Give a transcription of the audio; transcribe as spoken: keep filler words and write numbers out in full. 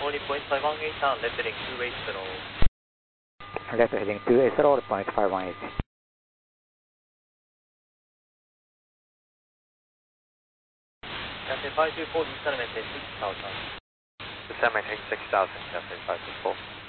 Charlie point five one eight, left heading two eight zero. Left heading two eight zero, point five one eight. Cathay five two four, descend maintain six thousand. Descend maintain six thousand, Cathay five two four.